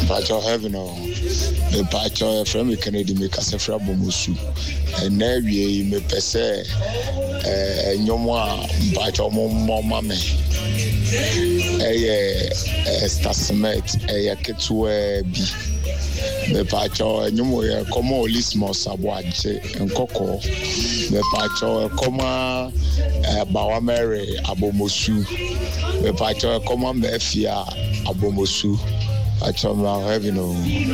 Pacho heaven o. Me pacho from me Kennedy me kase fra bomusu. Na wie me pese nyomo a pacho mo mama me. Stasmet ketwe bi. Me pacho nyomo ye komo olismo sabwaje nkoko. Me pacho koma bawamere abomosu. Me pacho koma mefia abomosu. Pacho ma heaven o.